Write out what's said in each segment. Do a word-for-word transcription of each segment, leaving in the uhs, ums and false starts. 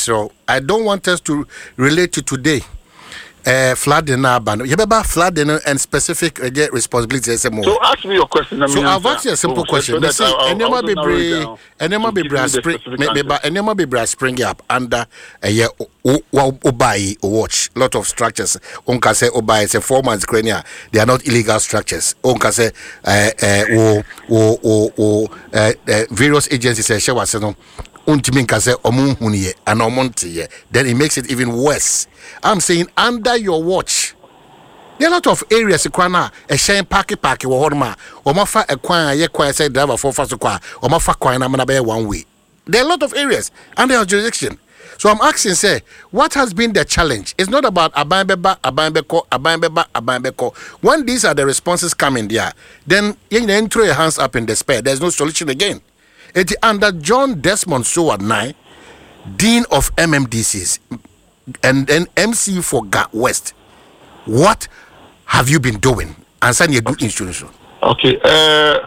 so I don't want us to relate to today. Uh, flooding urban. You remember flooding and specific uh, responsibilities. So ask me your question. So I've asked you a simple oh, question. So see, Enema Bebre, Enema Bebre spring, Enema Bebre spring up under a year. Obai watch lot of structures. Onka say Obai is a four months crania. They are not illegal structures. Onka say uh uh o o o various agencies say she was no. Untiminka say omunhuniye and omontiye. Then it makes it even worse. I'm saying under your watch. There are a lot of areas ikwana a shame parky parky wo horma o mafa ekwan ye kwan say driver for fast kwa o mafa kwan na be one way. There are a lot of areas under your jurisdiction. So I'm asking say what has been the challenge? It's not about abanbeba abanbeko abanbeba abanbeko. When these are the responses coming there, then you then throw your hands up in despair. There's no solution again. It's under John Desmond Soward nine, Dean of M M D Cs and then M C for G A West. What have you been doing? And send you a good insurance. Okay. Uh,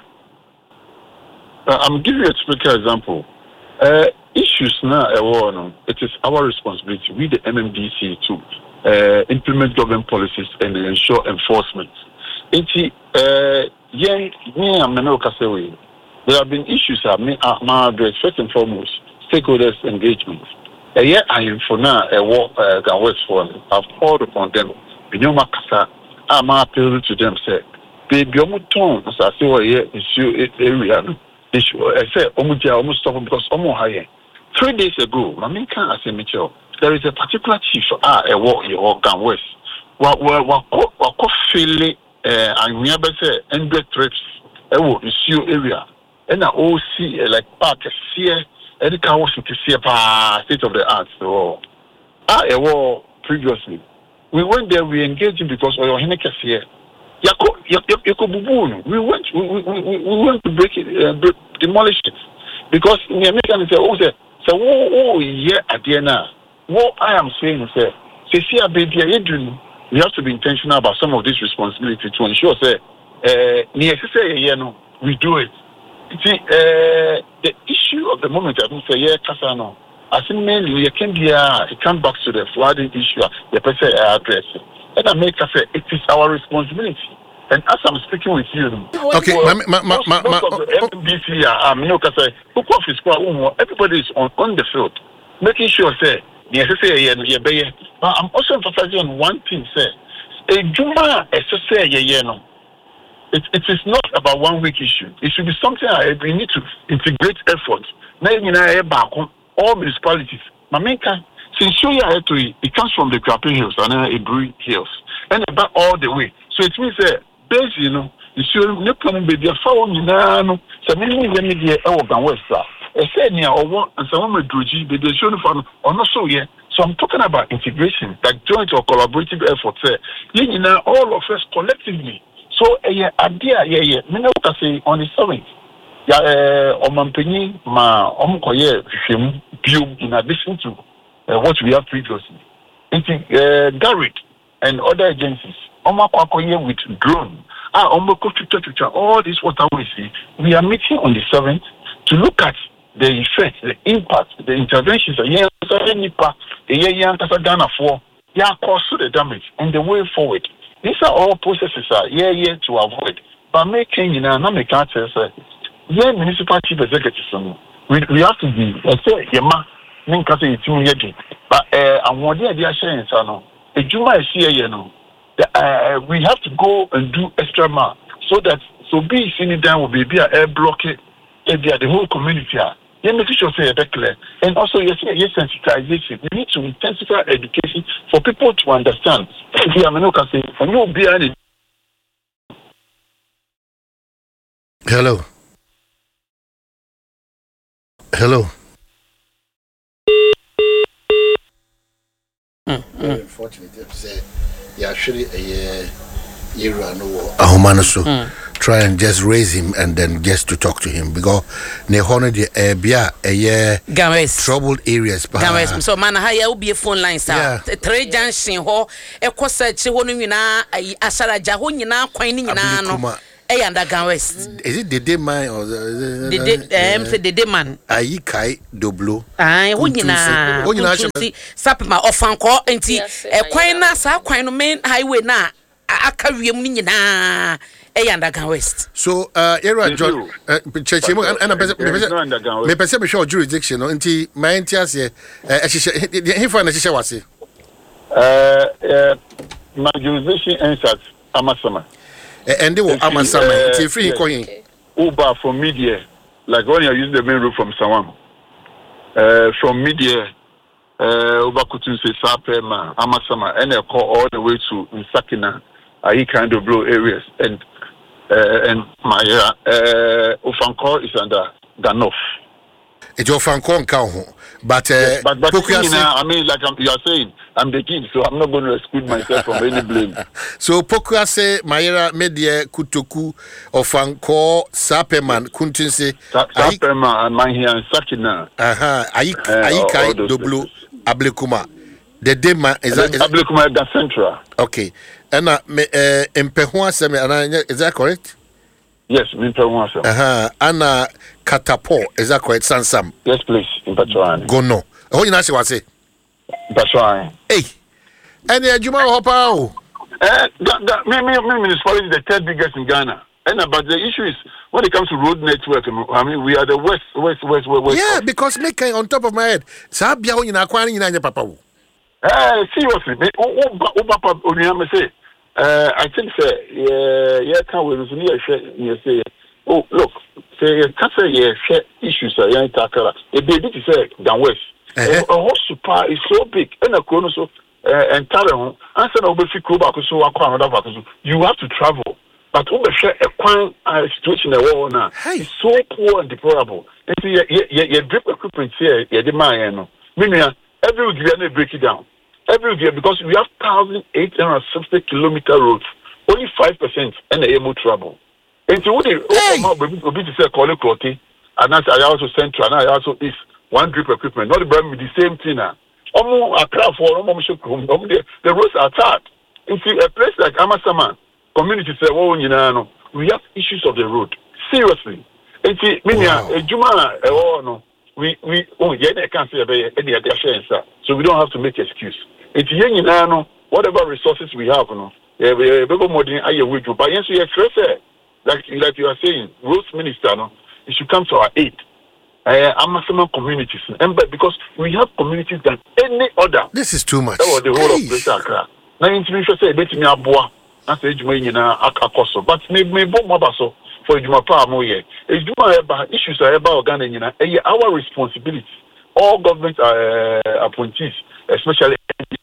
I'm giving you a typical example. Uh, issues now, uh, it is our responsibility, we the M M D C, to uh, implement government policies and ensure enforcement. It's, uh, yeah, yeah, there have been issues that may address first and foremost stakeholders' engagement. Uh, yeah, I am for now a war uh, West for I've called upon them. Binyoma Kasa, I'm appealing to them. Say, baby, Omuton, as I say, well, yeah, issue area. Issue. I say, Omuja, almost stop because Omo higher. Three days ago, my main can say, Mitchell, there is a particular chief ah a war in Oregon West. What what what what feeling? Uh, and we have say hundred trips. A war issue area. And I all see like park see any car was to see a state of the art. So ah a war previously. We went there, we engaged him because we were in a here. Yako Yako Bubu. We went we, we, we, we went to break it uh, break, demolish it. Because in the American say, oh say so oh yeah at the end now. What I am saying is say see a baby we have to be intentional about some of this responsibility to ensure say uh near say yeah no we do it. See, uh, the issue of the moment, I think, say, yeah, Casano. I think mainly, you can be, uh, it comes back to the flooding issue, the person address. And I make us say, it is our responsibility. And as I'm speaking with you, okay, well, ma, ma, ma, most, most of the M B C, um, you know, everybody is on, on the field, making sure, say, yes, say, yeah, yeah, but I'm also emphasizing on one thing, say, a Juma, as say, yeah, yeah, no. It, it is not about one week issue. It should be something I, we need to integrate efforts. Now, you know, all municipalities. Mameka, since you are to it, it comes from the Krapi Hills and then Ebri Hills. And about all the way. So it means that, basically, you know, you should not come with your phone, you know, so many media over West. I said, yeah, or one, and some of the but they shouldn't find, or not so, yeah. So I'm talking about integration, like joint or collaborative efforts. You know, all of us collectively. So, yeah, idea, yeah, yeah. Me know what I say on the seventh. Yeah, uh, Omampeni, ma, Omkoye, him, in addition to uh, what we have previously. It's uh, Garrett and other agencies. Omakwakoye with drone. Ah, Omoko to all these waterways. We are meeting on the seventh to look at the effect, the impact, the interventions. Yeah, Nipa, yeah, yeah, Ghana for, yeah, cause the damage and the way forward. These are all processes are yeah yeah to avoid. But making you know not make answers yeah municipal chief executives we we have to be let's say yema ninka say it yedi. But uh and what they are sharing so no a juma is here you know uh, we have to go and do extra mile so that so be seen down will be be a air block it the whole community are yeah, make sure say a clear. And also, yes, yes, sensitization. We need to intensify education for people to understand. Hello. Hello. Mm, mm. Unfortunately, yeah, actually, a year no, a human so. Try and just raise him and then just to talk to him because ne hono de eh bia eh troubled areas Games so man ha ya obi phone line sir three junction ho e ko search ho no nyina asaraja ho nyina kwan ni nyina no eh underground west. Is it the day man or the day um say the day man? Ayi kai doblo. Ah, wo nyina. Wo nyina hye. Sapma ofanko enti e kwan na sa kwan no main highway na aka wiem ni nyina eh underground west. So uh era John cheche mo and me pese me show jurisdiction no enti my enti ase eh hye he for na hye wase. Uh my jurisdiction ends at Amasama. And they will Amasama. It's free coin. Uber from media, like when you use the main road from Sawam. Uh, from media, uh, Uber Kutun say Sapema, Amasama, and they call all the way to Nsakina, Ayi kind of blow areas, and uh, and my uh, Ufanko is under Ganof. It's your Ufanko and Kauho, but uh, yes, but but you know, I mean, like I'm, you are saying. I'm the king, so I'm not going to exclude myself from any blame. So, Pokuase, Mayera, Media, Kutoku, Ofanko, Sapeman, Kuntunse, Sapeman, and my here and Sakina. Aha, Aikai, Doblo, Ablekuma. The Dema is that Ablekuma is the central. Okay. And uh, Mpehua Seme, is that correct? Yes, Mpehua Seme. Aha, Anna Katapo, is that correct? Sansam. Yes, please, in Patuan. Gono. Oh, you know what I say? That's right. Hey, and the Juma Hopao. Uh, that me me municipality is the third biggest in Ghana. And uh, but the issue is when it comes to road network. I mean, we are the west, west, west, west. west yeah, of. Because make on top of my head. Sabia in Aquani in Papa. Uh, seriously, me oh oh Papa Onyame say. Uh, I think say yeah yeah can we really say oh look say can say yeah share issues uh yeah tackle. A baby to say down west. A whole super is so big, and a chrono so and Taran, answer over Fikuba, so another vacation. You have to travel, but over share a quite situation a war now. It's so poor and deplorable. And see, your drip equipment here, your demand, meaning every year they break it down. Every year because we have thousand eight hundred sixty kilometer roads, only five percent and a more trouble. And so what they will be to say, call it cloty, and that's I also central, and I also east. One drip equipment, not the brand with the same thing now. Almost a crowd for almost the the roads are tight. In a place like Amasama, community say, oh, you know, we have issues of the road. Seriously. And see, a Juma, oh, no, we, we, oh, yeah, I can't say any other share, so we don't have to make excuse. It's young, you know, whatever resources we have, you know, yeah, we are more than I will do. But yes, we are like, like you are saying, roads minister, no, it should come to our aid. Uh, Amasaman communities, and but because we have communities than any other. This is too much. That was the whole hey. of Greater Accra. Now, information say, "Bet me aboa." That's the Juma in Akakoso, but me me bo mabaso for Juma pa moye. Juma eba issues are eba organ in our responsibility. All government uh, appointees, especially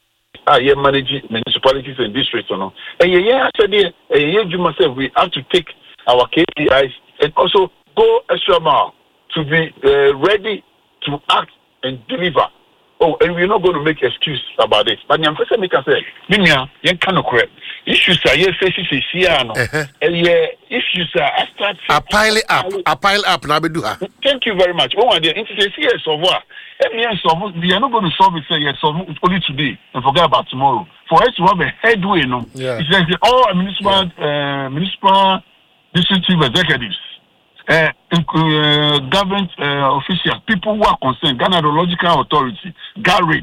uh, yeah, managing municipalities and districts, you know. And yeah, actually, yeah, Juma said we have to take our K P Is and also go extra mile. To be uh, ready to act and deliver. Oh, and we're not going to make excuse about it. But I'm first make us say, Minya, you can't correct. Issues are here faces is here, no. And yeah, issues are start. A pile up, a pile up. Now we do her. Thank you very much. Oh, dear, it's a serious of what? We are not going to solve it. Say yes, solve only today and forget about tomorrow. For us to have a headway, no. Yeah. It's like all municipal, yeah. uh, municipal district chief executives. Uh, uh, government uh, officials, people who are concerned, Ghana Hydrological Authority, GARID,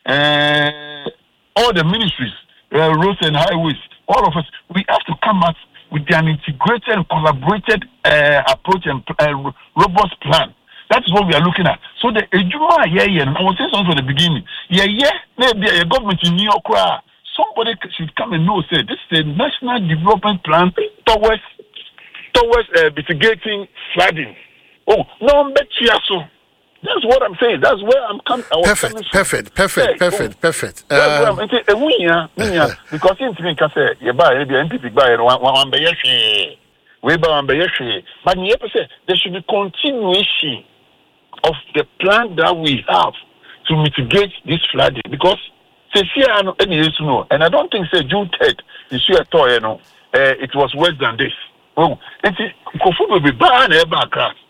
uh, all the ministries, uh, roads and highways, all of us, we have to come out with an integrated and collaborated uh, approach and uh, robust plan. That is what we are looking at. So the Ejuma, yeah, yeah, I was saying something from the beginning. Yeah, yeah, maybe a government in New York, somebody should come and know, say, this is a national development plan towards towards uh, mitigating flooding. Oh, no, so that's what I'm saying. That's where I'm coming. Perfect, perfect, perfect, yeah, perfect, oh, perfect. Um, uh, because in Trinity, I say, you buy maybe N P P buy one one by yeshi, we buy one by yeshi. But you say there should be continuation of the plan that we have to mitigate this flooding. Because say here I know any issue no, and I don't think say June third is here at all. You know, uh, it was worse than this. Oh, and Kofu will be bad and back.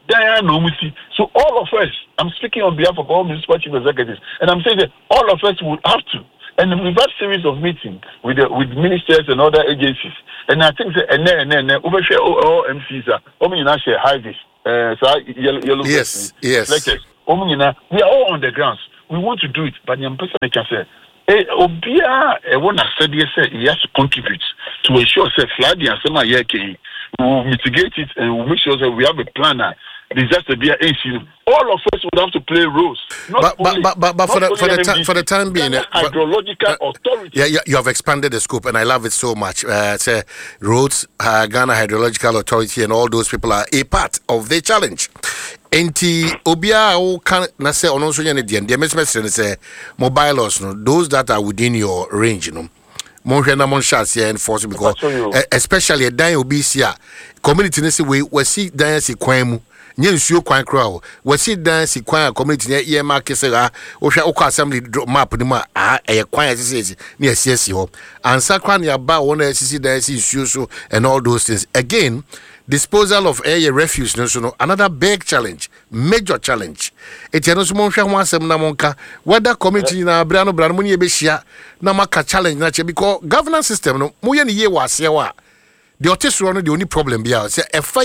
So all of us, I'm speaking on behalf of all municipal chief executives, and I'm saying that all of us will have to And we've had series of meetings with the, with ministers and other agencies. And I think that and then and then over share all M Cs are only now share high this uh so yellow yellow yes yes lectures. Only now we are all on the grounds. We want to do it, but the person can say eh obia e wona said yes he has to contribute to ensure say flooding and some year we will mitigate it and we'll make sure that we have a planner. Disaster be an issue. All of us would have to play roles. But but, but but but for the for the time for the time being, uh, hydrological uh, authority. Yeah, yeah, you have expanded the scope, and I love it so much. Uh, say roads, uh, Ghana Hydrological Authority, and all those people are a part of the challenge. Enti obia o can na say ono so nyane die die mesmesre say mobiles no those that are within your range, you know. Monhwe na monhwa se enforce because uh, especially a dan obi si a community ne say we we see dan si kwan mu. Nye nsuo kwan kra o wasi dan si kwan community ne ye mark se ga wo hwa okọ assembly map ni ma a e kwan asisi ne asisi ho ansa kwan ya ba won asisi dan si nsuo so and all those things again. Disposal of air refuse no so no another big challenge, major challenge. It no so mo hwa ho asem na monka whether community na bra no bra no mo ne be hia na maka challenge na che because governance system no mo ye ne ye wase wa. The autistic one, the only problem here. Say, if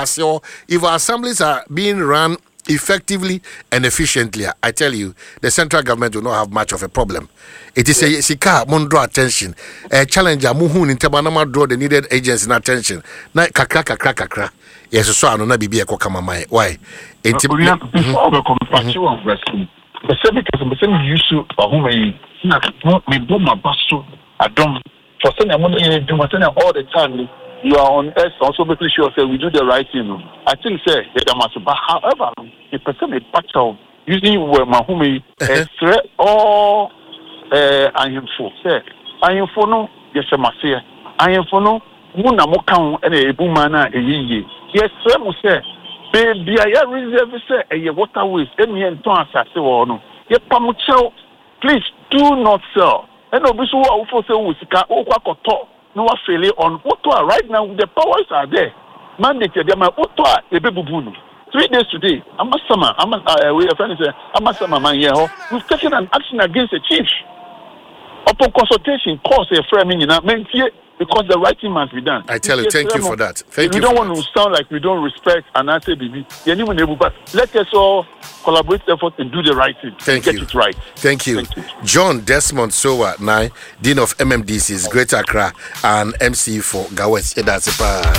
if our assemblies are being run effectively and efficiently, I tell you, the central government will not have much of a problem. It is a sika mon draw attention. A challenger muhun in Tabanama draw the needed agents in attention. Na kakra kakra kakra. Yes, so I don't know be a kokamamai. Why? Before the compassion of rescue, the same because the same use of whom I me boom my basso. I don't for saying I'm going to do all the time. You are on earth also making sure say we do the right thing. I think say there must but however the person is part of using where my home is threat or uh I am for say I am for no yes I must say I am for no muna mo kan and a boom man a ye yes sir mo say baby I reserve say a waterways and me and ton assase wo no ye pamuchel please do not sell and obi so wo for say wo sika o kwa koto no fail on Ottawa right now. The powers are there. Mandate them. Ottawa a baby Three days today. I'm a summer. I'm a we are friends. I'm a summer man here. We've taken an action against the chief. Upon consultation, cause a framing in our men here because the right thing must be done. I tell you, thank you for that. Thank we you. We don't for want that. to sound like we don't respect and answer baby. But let us all collaborate effort and do the right thing. Thank get you. it right. Thank you. Thank you. John Desmond Sowa, nine, Dean of M M D C's Greater Accra and M C for Gawes.